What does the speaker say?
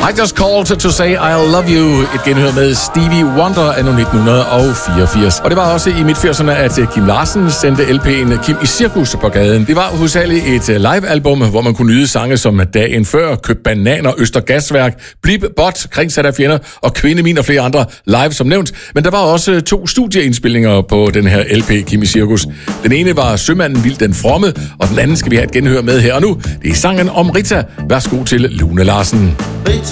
I Just Called to Say I Love You, et genhør med Stevie Wonder anno 1984. Og det var også i midt-80'erne, at Kim Larsen sendte LP'en Kim i Cirkus på gaden. Det var hovedsageligt et live-album, hvor man kunne nyde sange som Dagen Før, Køb Bananer, Østergasværk, Blip, Bot, Kringsat af Fjender og Kvinde Min og flere andre live som nævnt. Men der var også 2 studieindspillinger på den her LP Kim i Cirkus. Den ene var Sømanden Vild den Fromme, og den anden skal vi have et genhør med her og nu. Det er sangen om Rita. Værsgo til Lune Larsen. Rita